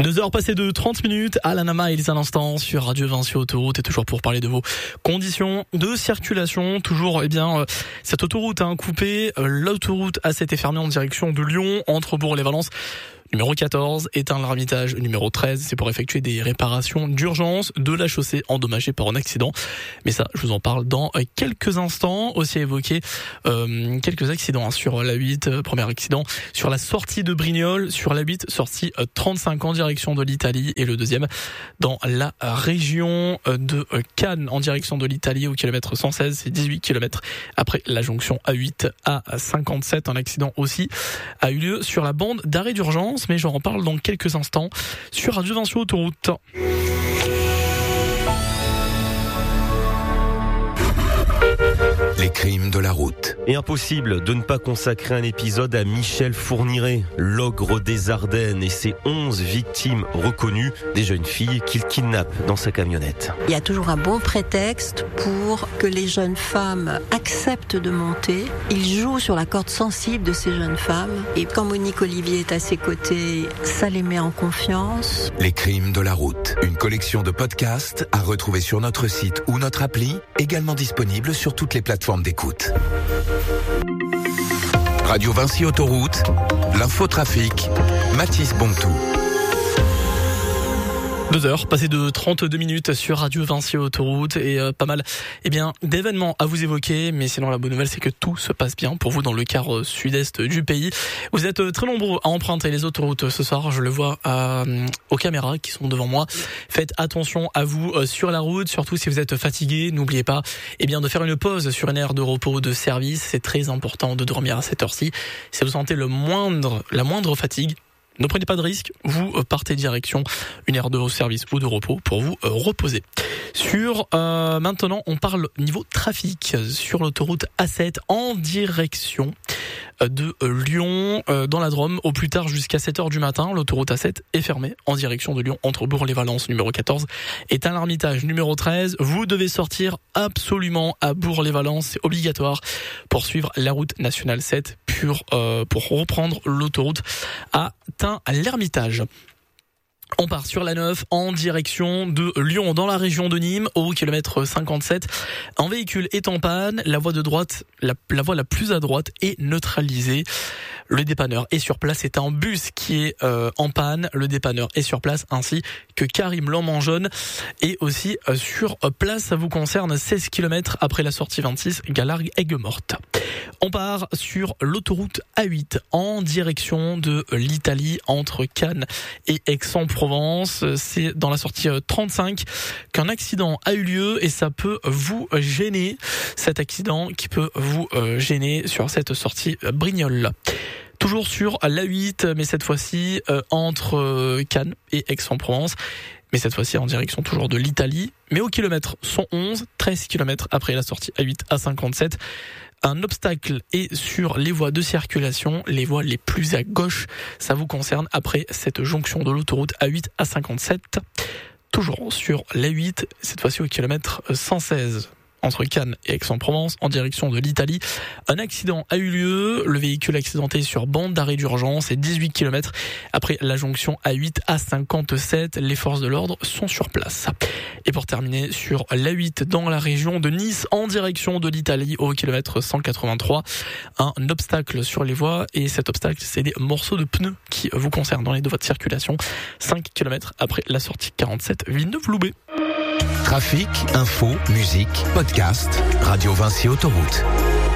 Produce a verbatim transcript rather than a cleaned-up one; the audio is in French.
Deux heures passées de trente minutes, Alana Miles à l'instant sur Radio Vinci Autoroute, et toujours pour parler de vos conditions de circulation. Toujours, eh bien, euh, cette autoroute a un coupé, euh, l'autoroute A sept est fermée en direction de Lyon, entre Bourg-les-Valences. Numéro quatorze, éteindre l'Ermitage. Numéro treize, c'est pour effectuer des réparations d'urgence de la chaussée endommagée par un accident. Mais ça, je vous en parle dans quelques instants. Aussi évoquer euh, quelques accidents hein, sur la huit, euh, premier accident sur la sortie de Brignoles, sur la huit, sortie euh, trente-cinq en direction de l'Italie, et le deuxième dans la région de Cannes en direction de l'Italie au kilomètre cent seize, c'est dix-huit kilomètres après la jonction A huit à cinquante-sept. Un accident aussi a eu lieu sur la bande d'arrêt d'urgence, mais j'en reparle dans quelques instants sur Radio Vinci Autoroute. Les crimes de la route. Et impossible de ne pas consacrer un épisode à Michel Fourniret, l'ogre des Ardennes, et ses onze victimes reconnues, des jeunes filles qu'il kidnappe dans sa camionnette. Il y a toujours un bon prétexte pour que les jeunes femmes acceptent de monter. Il joue sur la corde sensible de ces jeunes femmes, et quand Monique Olivier est à ses côtés, ça les met en confiance. Les crimes de la route. Une collection de podcasts à retrouver sur notre site ou notre appli, également disponible sur toutes les plateformes d'écoute. Radio Vinci Autoroute, l'infotrafic, Mathis Bontou. Deux heures, passées de trente-deux minutes sur Radio Vinci Autoroute, et euh, pas mal eh bien, d'événements à vous évoquer, mais sinon la bonne nouvelle c'est que tout se passe bien pour vous dans le quart euh, sud-est du pays. Vous êtes euh, très nombreux à emprunter les autoroutes ce soir, je le vois euh, aux caméras qui sont devant moi. Faites attention à vous euh, sur la route, surtout si vous êtes fatigué, n'oubliez pas eh bien, de faire une pause sur une aire de repos de service, c'est très important de dormir à cette heure-ci. Si vous sentez le moindre, la moindre fatigue, ne prenez pas de risque, vous partez direction une aire de service ou de repos pour vous euh, reposer. Sur euh, maintenant, on parle niveau trafic sur l'autoroute A sept en direction de Lyon euh, dans la Drôme. Au plus tard jusqu'à sept heures du matin, l'autoroute A sept est fermée en direction de Lyon entre Bourg-les-Valences numéro quatorze et à l'Ermitage numéro treize. Vous devez sortir absolument à Bourg-les-Valences, c'est obligatoire pour suivre la route nationale sept pour, euh, pour reprendre l'autoroute à à l'Ermitage. On part sur la neuf en direction de Lyon dans la région de Nîmes au kilomètre cinquante-sept. Un véhicule est en panne, la voie de droite, la, la voie la plus à droite est neutralisée. Le dépanneur est sur place, c'est un bus qui est euh, en panne. Le dépanneur est sur place ainsi que Karim Lammanjaune est aussi euh, sur place. Ça vous concerne seize kilomètres après la sortie vingt-six Galargue-Aigues-Mortes. On part sur l'autoroute A huit en direction de l'Italie entre Cannes et Aix-en-Provence. C'est dans la sortie trente-cinq qu'un accident a eu lieu et ça peut vous gêner. Cet accident qui peut vous gêner sur cette sortie Brignoles. Toujours sur l'A huit, mais cette fois-ci euh, entre Cannes et Aix-en-Provence. Mais cette fois-ci en direction toujours de l'Italie. Mais au kilomètre cent onze, treize kilomètres après la sortie A huit à cinquante-sept. Un obstacle est sur les voies de circulation, les voies les plus à gauche. Ça vous concerne après cette jonction de l'autoroute A huit à cinquante-sept. Toujours sur l'A huit, cette fois-ci au kilomètre cent seize. Entre Cannes et Aix-en-Provence, en direction de l'Italie. Un accident a eu lieu. Le véhicule accidenté sur bande d'arrêt d'urgence est dix-huit kilomètres après la jonction A huit à cinquante-sept. Les forces de l'ordre sont sur place. Et pour terminer, sur l'A huit dans la région de Nice, en direction de l'Italie, au kilomètre cent quatre-vingt-trois, un obstacle sur les voies. Et cet obstacle, c'est des morceaux de pneus qui vous concernent dans les deux voies de circulation. cinq kilomètres après la sortie quarante-sept Villeneuve-Loubet. Trafic, info, musique, podcast, Radio Vinci Autoroute.